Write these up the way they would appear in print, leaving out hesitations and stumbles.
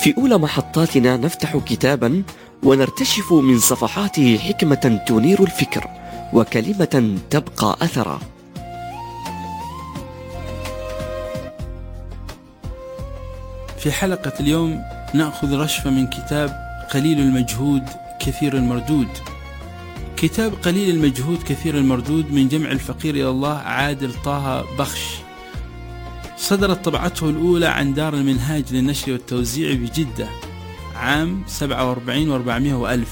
في أولى محطاتنا نفتح كتابا ونرتشف من صفحاته حكمة تنير الفكر وكلمة تبقى أثرا. في حلقة اليوم نأخذ رشفة من كتاب قليل المجهود كثير المردود. كتاب قليل المجهود كثير المردود من جمع الفقير إلى الله عادل طه بخش. صدرت طبعته الأولى عن دار المنهاج للنشر والتوزيع بجدة عام 47 و400 وألف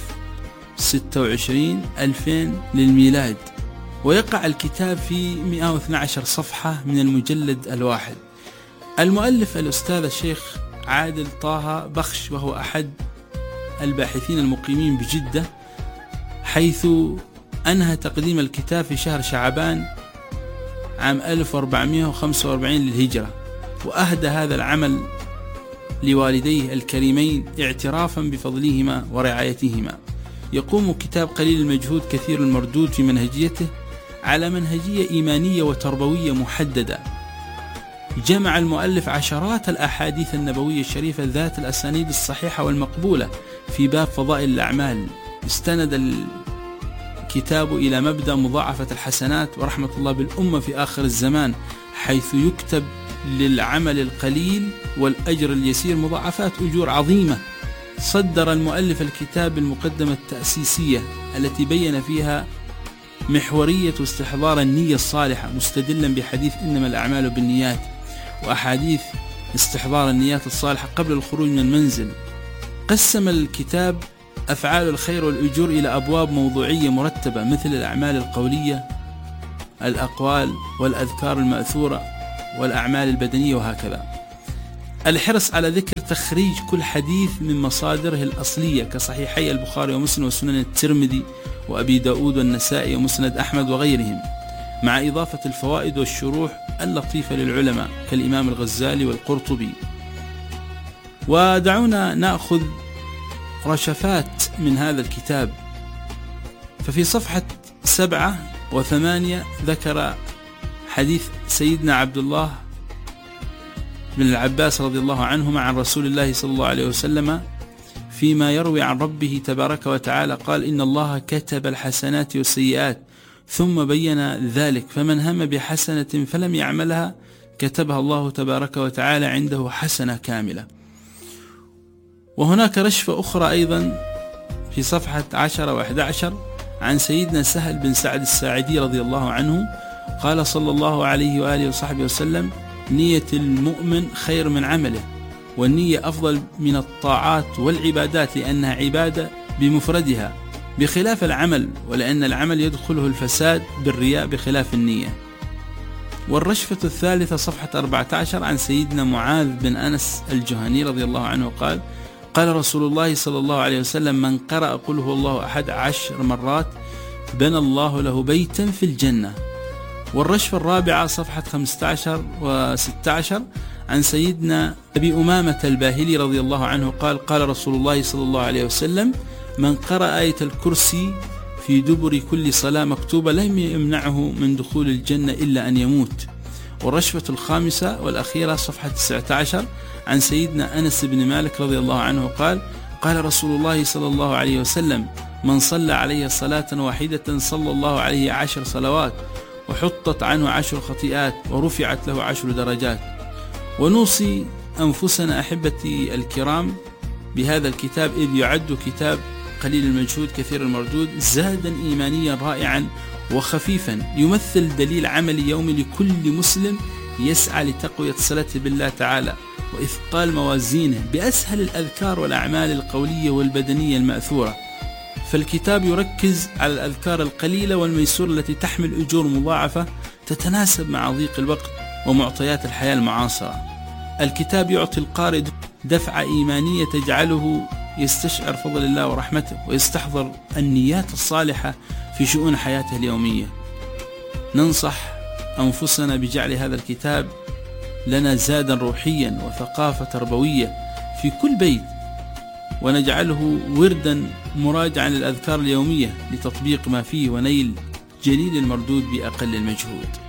26/2000 للميلاد، ويقع الكتاب في 112 صفحة من المجلد الواحد. المؤلف الأستاذ الشيخ عادل طه بخش، وهو أحد الباحثين المقيمين بجدة، حيث أنهى تقديم الكتاب في شهر شعبان عام 1445 للهجرة، وأهدى هذا العمل لوالديه الكريمين اعترافا بفضلهما ورعايتهما. يقوم كتاب قليل المجهود كثير المردود في منهجيته على منهجية إيمانية وتربوية محددة. جمع المؤلف عشرات الأحاديث النبوية الشريفة ذات الأسانيد الصحيحة والمقبولة في باب فضائل الأعمال. استند الكتاب إلى مبدأ مضاعفة الحسنات ورحمة الله بالأمة في آخر الزمان، حيث يكتب للعمل القليل والأجر اليسير مضاعفات أجور عظيمة. صدر المؤلف الكتاب المقدمة التأسيسية التي بين فيها محورية استحضار النية الصالحة، مستدلا بحديث إنما الأعمال بالنيات، وأحاديث استحضار النيات الصالحة قبل الخروج من المنزل. قسم الكتاب أفعال الخير والأجور إلى أبواب موضوعية مرتبة، مثل الأعمال القولية، الأقوال والأذكار المأثورة، والأعمال البدنية، وهكذا. الحرص على ذكر تخريج كل حديث من مصادره الأصلية كصحيحي البخاري ومسلم وسنن الترمذي وأبي داود والنسائي ومسند أحمد وغيرهم، مع إضافة الفوائد والشروح اللطيفة للعلماء كالإمام الغزالي والقرطبي. ودعونا نأخذ رشفات من هذا الكتاب. ففي صفحة 7 و8 ذكر حديث سيدنا عبد الله بن العباس رضي الله عنهما عن رسول الله صلى الله عليه وسلم فيما يروي عن ربه تبارك وتعالى قال: إن الله كتب الحسنات والسيئات ثم بين ذلك، فمن هم بحسنة فلم يعملها كتبها الله تبارك وتعالى عنده حسنة كاملة. وهناك رشفة أخرى أيضا في صفحة 10 و11 عن سيدنا سهل بن سعد الساعدي رضي الله عنه قال صلى الله عليه وآله وصحبه وسلم: نية المؤمن خير من عمله، والنية أفضل من الطاعات والعبادات لأنها عبادة بمفردها بخلاف العمل، ولأن العمل يدخله الفساد بالرياء بخلاف النية. والرشفة الثالثة صفحة 14 عن سيدنا معاذ بن أنس الجهني رضي الله عنه قال: قال رسول الله صلى الله عليه وسلم: من قرأ قل هو الله أحد 10 مرات بنى الله له بيتا في الجنة. والرشفة الرابعة صفحة 15 و16 عن سيدنا أبي أمامة الباهلي رضي الله عنه قال: قال رسول الله صلى الله عليه وسلم: من قرأ آية الكرسي في دبر كل صلاة مكتوبة لم يمنعه من دخول الجنة إلا أن يموت. والرشفة الخامسة والأخيرة صفحة 19 عن سيدنا أنس بن مالك رضي الله عنه قال: قال رسول الله صلى الله عليه وسلم: من صلى علي صلاة واحدة صلى الله عليه 10 صلوات وحطت عنه 10 خطيئات ورفعت له 10 درجات. ونوصي أنفسنا أحبتي الكرام بهذا الكتاب، إذ يعد كتاب قليل المجهود كثير المردود زادا إيمانيا رائعا وخفيفا، يمثل دليل عملي يومي لكل مسلم يسعى لتقوية صلته بالله تعالى وإثقال موازينه بأسهل الأذكار والأعمال القولية والبدنية المأثورة. فالكتاب يركز على الأذكار القليلة والميسورة التي تحمل أجور مضاعفة تتناسب مع ضيق الوقت ومعطيات الحياة المعاصرة. الكتاب يعطي القارئ دفعة إيمانية تجعله يستشعر فضل الله ورحمته ويستحضر النيات الصالحة في شؤون حياته اليومية. ننصح أنفسنا بجعل هذا الكتاب لنا زادا روحيا وثقافة تربوية في كل بيت، ونجعله وردا مراجعا للأذكار اليومية لتطبيق ما فيه ونيل جليل المردود بأقل المجهود.